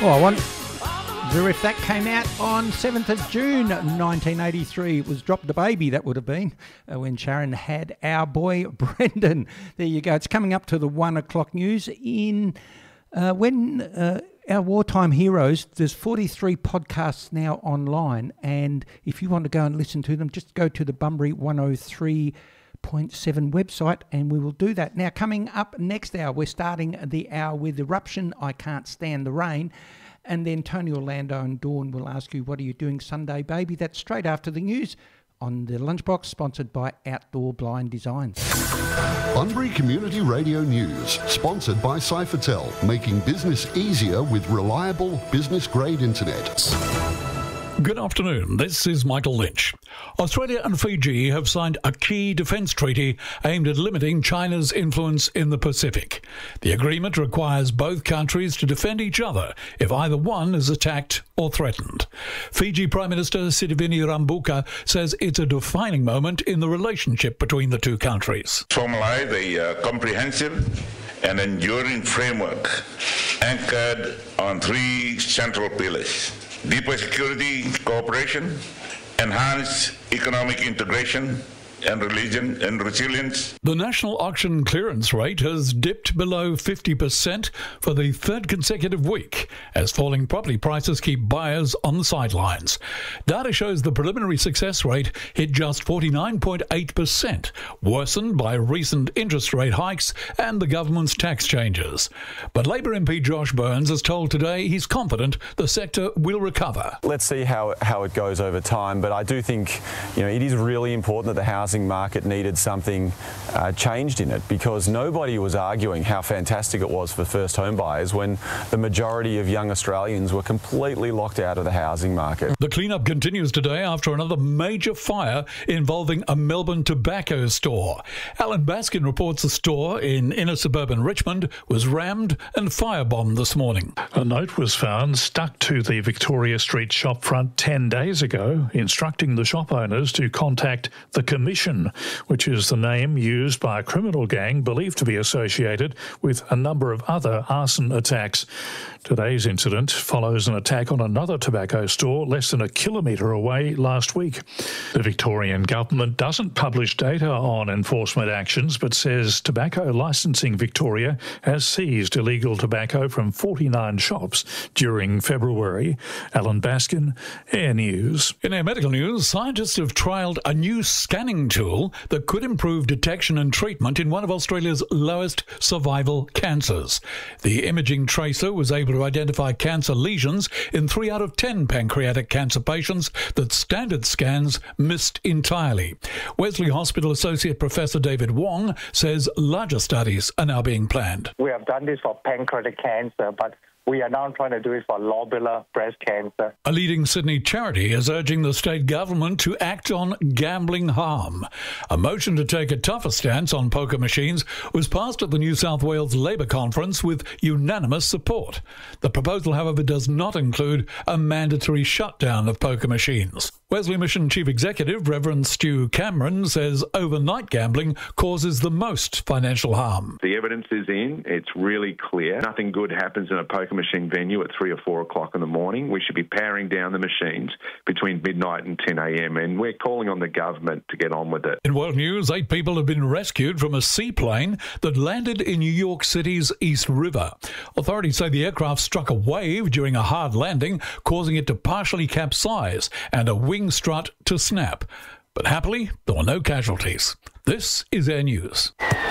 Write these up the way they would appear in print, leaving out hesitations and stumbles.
Well, I wonder if that came out on 7th of June 1983. It was Drop the Baby, that would have been, when Sharon had our boy Brendan. There you go. It's coming up to the 1 o'clock news. Our Wartime Heroes, there's 43 podcasts now online, and if you want to go and listen to them, just go to the Bunbury 103.7 website and we will do that. Now, coming up next hour, we're starting the hour with Eruption, I Can't Stand the Rain, and then Tony Orlando and Dawn will ask you, what are you doing Sunday, baby? That's straight after the news on the Lunchbox, sponsored by Outdoor Blind Designs. Bunbury Community Radio News, sponsored by Cyphertel, making business easier with reliable business-grade internet. Good afternoon, this is Michael Lynch. Australia and Fiji have signed a key defence treaty aimed at limiting China's influence in the Pacific. The agreement requires both countries to defend each other if either one is attacked or threatened. Fiji Prime Minister Sitiveni Rabuka says it's a defining moment in the relationship between the two countries. Formalize a comprehensive and enduring framework anchored on three central pillars: deeper security cooperation, enhanced economic integration, and resilience. The national auction clearance rate has dipped below 50% for the third consecutive week as falling property prices keep buyers on the sidelines. Data shows the preliminary success rate hit just 49.8%, worsened by recent interest rate hikes and the government's tax changes. But Labor MP Josh Burns has told Today he's confident the sector will recover. Let's see how it goes over time, but I do think it is really important that the housing market needed something changed in it, because nobody was arguing how fantastic it was for first home buyers when the majority of young Australians were completely locked out of the housing market. The clean-up continues today after another major fire involving a Melbourne tobacco store. Alan Baskin reports the store in inner suburban Richmond was rammed and firebombed this morning. A note was found stuck to the Victoria Street shop front 10 days ago, instructing the shop owners to contact the Commission, which is the name used by a criminal gang believed to be associated with a number of other arson attacks. Today's incident follows an attack on another tobacco store less than a kilometre away last week. The Victorian government doesn't publish data on enforcement actions, but says Tobacco Licensing Victoria has seized illegal tobacco from 49 shops during February. Alan Baskin, Air News. In our medical news, scientists have trialled a new scanning tool that could improve detection and treatment in one of Australia's lowest survival cancers. The imaging tracer was able to identify cancer lesions in 3 out of 10 pancreatic cancer patients that standard scans missed entirely. Wesley Hospital Associate Professor David Wong says larger studies are now being planned. We have done this for pancreatic cancer, but we are now trying to do it for lobular breast cancer. A leading Sydney charity is urging the state government to act on gambling harm. A motion to take a tougher stance on poker machines was passed at the New South Wales Labor Conference with unanimous support. The proposal, however, does not include a mandatory shutdown of poker machines. Wesley Mission Chief Executive Reverend Stu Cameron says overnight gambling causes the most financial harm. The evidence is in. It's really clear. Nothing good happens in a poker machine venue at 3 or 4 o'clock in the morning. We should be powering down the machines between midnight and 10 a.m. and we're calling on the government to get on with it. In world news, 8 people have been rescued from a seaplane that landed in New York City's East River. Authorities say the aircraft struck a wave during a hard landing, causing it to partially capsize and a wing strut to snap. But happily, there were no casualties. This is Air News.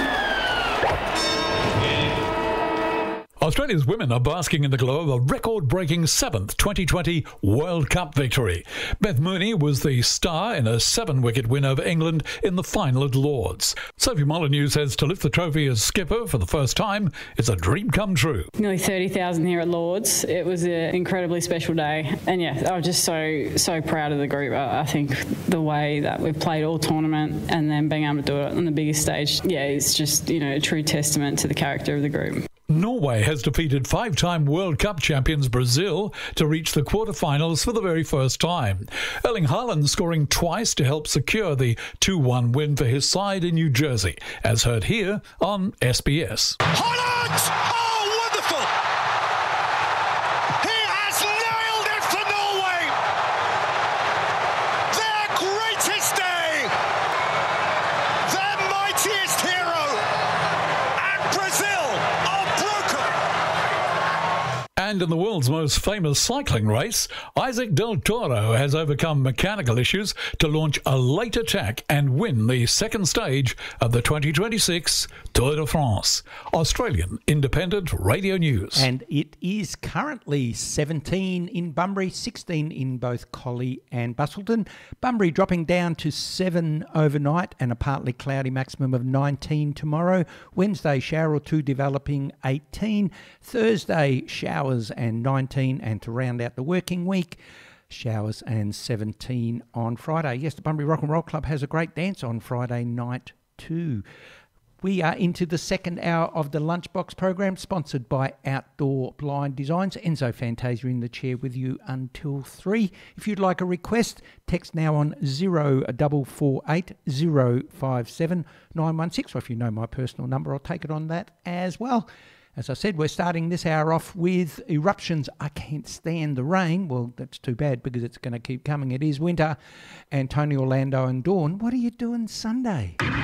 Australia's women are basking in the glow of a record-breaking 7th 2020 World Cup victory. Beth Mooney was the star in a 7-wicket win over England in the final at Lords. Sophie Molyneux says to lift the trophy as skipper for the first time is a dream come true. Nearly 30,000 here at Lords. It was an incredibly special day. And yeah, I'm just so proud of the group. I think the way that we've played all tournament and then being able to do it on the biggest stage, yeah, it's just, a true testament to the character of the group. Norway has defeated 5-time World Cup champions Brazil to reach the quarterfinals for the very first time. Erling Haaland scoring twice to help secure the 2-1 win for his side in New Jersey, as heard here on SBS. Haaland! Oh, wonderful! He And in the world's most famous cycling race, Isaac Del Toro has overcome mechanical issues to launch a late attack and win the second stage of the 2026 Tour de France. Australian Independent Radio News. And it is currently 17 in Bunbury, 16 in both Collie and Busselton. Bunbury dropping down to 7 overnight and a partly cloudy maximum of 19 tomorrow. Wednesday, shower or two developing 18. Thursday, showers and 19. And to round out the working week, showers and 17 on Friday. Yes, the Bunbury Rock and Roll Club has a great dance on Friday night too. We are into the second hour of the Lunchbox program, sponsored by Outdoor Blind Designs. Enzo Fantasia in the chair with you until 3. If you'd like a request, text now on 0448 057 916. Or if you know my personal number, I'll take it on that as well. As I said, we're starting this hour off with Eruptions. I Can't Stand the Rain. Well, that's too bad because it's going to keep coming. It is winter. And Tony Orlando and Dawn, what are you doing Sunday?